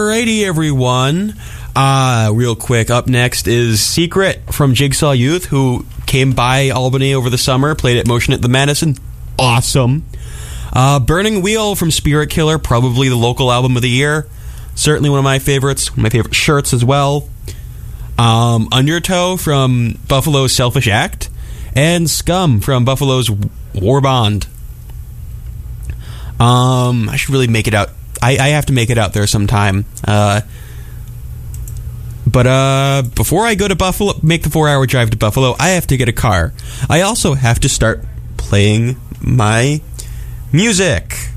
Alrighty, everyone. Real quick, up next is Secret from Jigsaw Youth, who came by Albany over the summer, played at Motion at the Madison. Awesome. Burning Wheel from Spirit Killer, probably the local album of the year. Certainly one of my favorites, my favorite shirts as well. Undertow from Buffalo's Selfish Act, and Scum from Buffalo's War Bond. I should really make it out. I have to make it out there sometime. But before I go to Buffalo, make the 4-hour drive to Buffalo, I have to get a car. I also have to start playing my music.